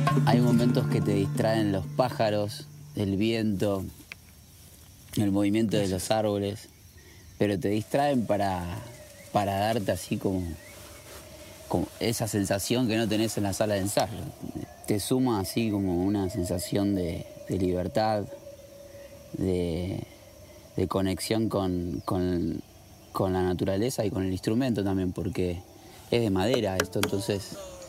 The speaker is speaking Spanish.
Hay momentos que te distraen los pájaros, el viento, el movimiento de los árboles, pero te distraen para darte así como esa sensación que no tenés en la sala de ensayo. Te suma así como una sensación de libertad, de, de conexión con la naturaleza y con el instrumento también, porque es de madera esto, entonces